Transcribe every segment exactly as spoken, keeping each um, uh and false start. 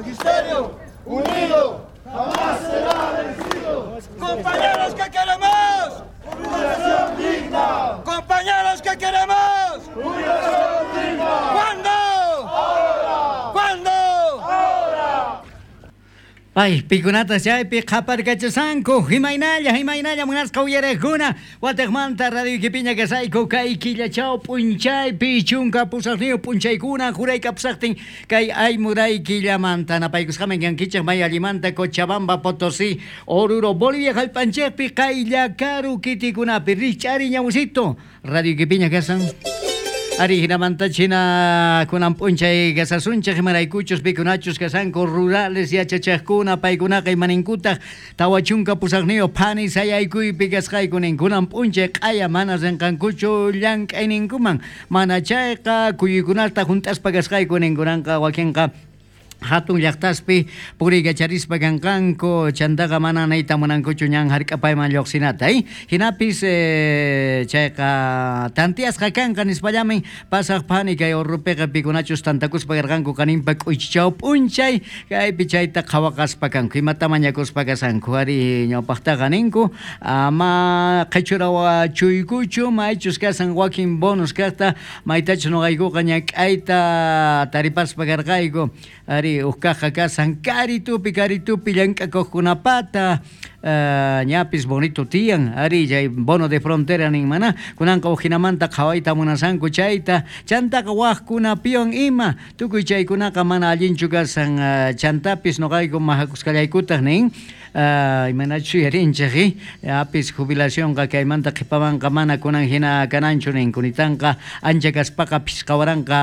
Magisterio unido jamás será vencido. Compañeros, ¿qué queremos? Jubilación digna. Compañeros, ¿qué queremos? Jubilación digna. ¿Cuándo? Ahora. ¿Cuándo? Ahora. Ay, pikunatas ya pi kapar kachasanku, himaynalla, himaynalla munasqa uyarijuna, Watakmanta radio kipiña kasayku kay killachaw punchaypi chunka pusaqniyu punchaykuna jurayka pusaqtin kay aymuray killamanta napaykusqaman yankichaq may allimanta Cochabamba, Potosí, Oruro, Bolivia hallp'anchikpi kay llakaru kitikunapi rich'ari ñawsito radio kipiña kasan. Ari hinamanta china kunan punchay gasasuncha himaraykuchus pikunachus kasanko rurales yachachaqkuna paykunaqa imaninkuta tawachunka pusaqniyo pani sayaykuypi kasqaykunin kunan punchay q'aya mana rinqankuchu llank'ayninkuman mana chayqa kuyuykunata juntaspa kasqaykunin kunanqa wakinqa hatun llaqtaspi puriga charispa kanqanku chantaqa mana nayta munankuchu ñan hark'apayman lluqsinata ay hinapis eh, chayqa tantiasqa kanqa nispallamin pasaq pani kay urrupiqa pikunachus tantakuspa karqanku kaninpa k'uychichaw p'unchay kaypi chayta qhawaqaspa kanku imata mañakuspa kasanku ari ñawpaqtaqa ninku ama qhichurawa chuykuchu maychus kasan wakin bonus kaqta maytachus nuqaykuqa ñak'ayta taripaspa karqayku ari uskaja kasan karitupi karitupi llank'akuqkunapata uh, ñapis bonito tiyan ari chay bono de frontera nin mana kunanqa ujinamanta qhawayta munasanku chayta chantaqa waqkunapiwan ima tukuy chaykunaqa mana allinchu kasan uh, chantapis noqayku mahakusqallaykutaq nin uh, imanachu yarinchaqi apis jubilacionqa kaymanta qhipamanqa mana kunan hina kananchu nin kunitanqa ancha kaspaqa pisqawaranqa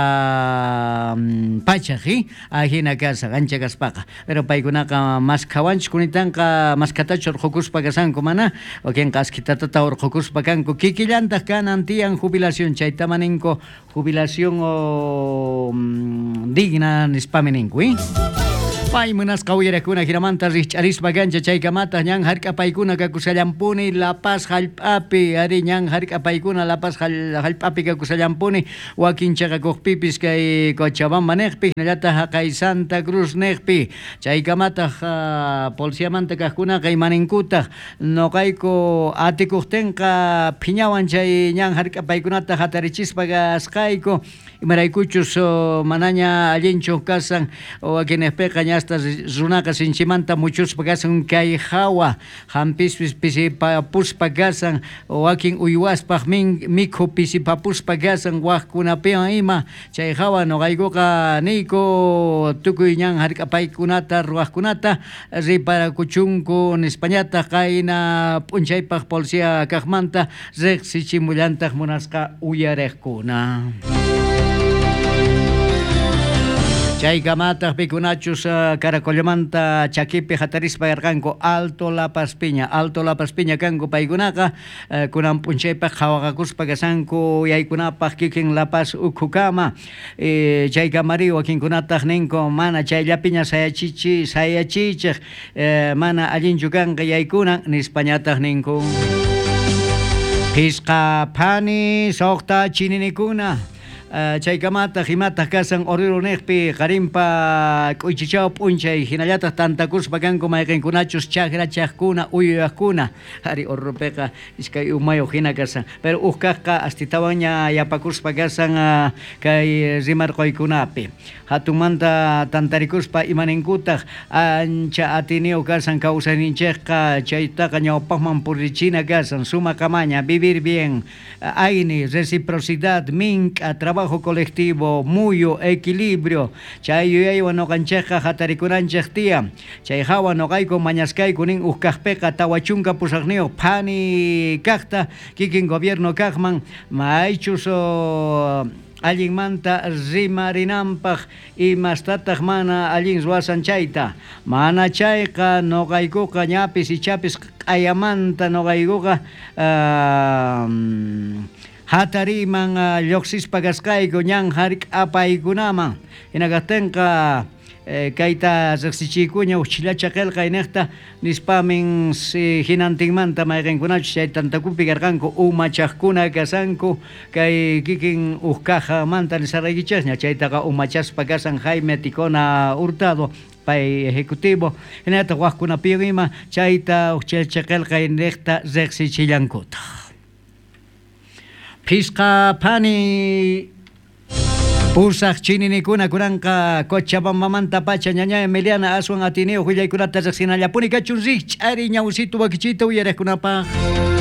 um, pachaqi ahina casa ancha kaspaqa pero paykunaqa mas qhawanchis kunitanqa maskatachu urqukuspa kasanku mana wakinqa askitatata urqukuspa kanku kikillantaq kanan tiyan jubilación chaytama ninku jubilación o um, digna nispami ninku ¿eh? Pay munasqa uyarakuna hiramanta rich'arispa kancha chaykamata ñan hark'apaykuna kakusallampuni La Paz hallp'api ari ñan hark'apaykuna La Paz hallp'api kakusallampuni wakinchaqa kuqpipis kay Cochabamba niqpi hinallataq haqay Santa Cruz niqpi chaykamataq uh, policiamanta kaqkunaqa imaninkutaq noqayku atikuqtinqa phiñawan chay ñan hark'apaykunata hatarichispa kasqayku imaraykuchus uh, manaña allinchu kasan wakinejpiqa ña hasta runaqa sinchimanta muchuspa kasan kay hawa hampispis pisipapuspa kasan wakin uywaspaq min mikhu pisipapuspa kasan waqkunapiwan ima chay hawa noqaykuqa niyku tukuy ñan hark'apaykunata ruwaqkunata riparakuchunku nispañataq qayna p'unchaypaq policía kaqmanta riqsichimullantaq munasqa uyariqkuna. Chaykamataq pikunachus uh, Caracollamanta chakipi hatarispa karqanku Alto La Paz Piña Alto La Paz Piña kanku paykunaqa uh, kunan p'unchaypaq qhawaqakuspa kasanku yaykunapaq kikin La Paz ukhukama e, chaykamari wakinkunataq ninku mana chayllapiña sayachichi sayachichiq e, mana allinchu kanqa yaykuna nispañataq ninku Pisqa pani soqta chininikuna Uh, chaykamata himata kasan oriro niqpi qarimpa k'uychichaw p'unchay hinallataq tantakuspa kanku mayqinkunachus chakrachaqkuna uyuyaqkuna ari urrupiqa iskay umayuq hina kasan pero uqkaqqa astitawanña yapakuspa kasan uh, kay rimarquykunapi hatunmanta tantarikuspa imaninkutaq ancha atiniw kasan kawsayninchikqa chaytaqa ñawpaqman purichina kasan suma kamaña vivir bien uh, ayni reciprocidad mink'a trabajo colectivo, muyo, equilibrio. Chay yuyaywan noqanchikqa hatarikunanchik tiyan. Chay hawa noqayku mañaskayku nin uskaqpiqa tawachunka pusaqniyuq pani kaqta kikin gobierno kaqman maychus allinmanta rimarinanpaq imastataq mana allin ruwasan chayta mana chayqa noqaykuqa ñapis ichapis q'ayamanta noqaykuqa uh, hatariman uh, lluqsispa kasqayku ñan hark'apaykunaman hinakaptinqa eh, kayta riqsichiykuña uchllacha qillqay niqta nispamin si hinantinmanta mayqinkunachus chay tantakupi karqanku umachaqkuna kasanku kay kikin uqkaqmanta nisaraykichasña chaytaqa umachaspa kasan Jaime Ticona Hurtado pay ejecutivo hinata waqkunapiwan ima chayta uchelcheqelqa inriqta riqsichillankuta Pisqa pani Pusaq chininikuna kuranqa Cochabambamanta pacha ñaña Emiliana aswan Ateneo huyaykunata riqsinallapuni kachun riq ch'ari ñawsitu wakichita uyariqkunapaq